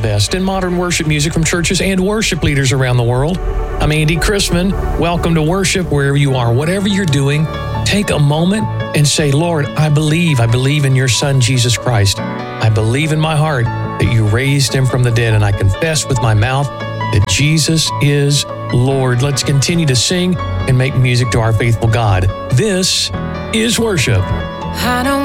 best in modern worship music from churches and worship leaders around the world. I'm Andy Chrisman. Welcome to worship wherever you are. Whatever you're doing, take a moment and say, Lord, I believe in your Son, Jesus Christ. I believe in my heart that you raised him from the dead, and I confess with my mouth that Jesus is Lord. Let's continue to sing and make music to our faithful God. This is worship. I don't